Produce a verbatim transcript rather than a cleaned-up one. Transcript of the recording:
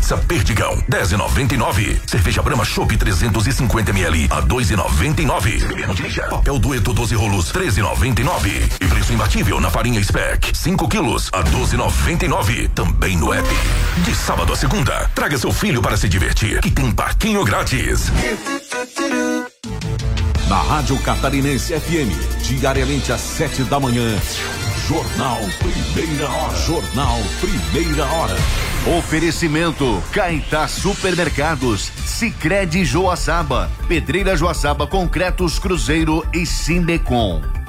pizza Perdigão, dez e noventa e nove. Cerveja Brahma Chopp trezentos e cinquenta mililitros a dois e noventa e nove. Papel Dueto doze rolos, treze e noventa e nove. E preço imbatível na farinha Spec, cinco quilos a doze e noventa e nove. Também no app. De sábado a segunda, traga seu filho para se divertir, que tem parquinho grátis. Na Rádio Catarinense F M, diariamente às sete da manhã, Jornal Primeira Hora. Jornal Primeira Hora. Oferecimento Caetá Supermercados, Sicredi Joaçaba, Pedreira Joaçaba, Concretos Cruzeiro e Sindecom.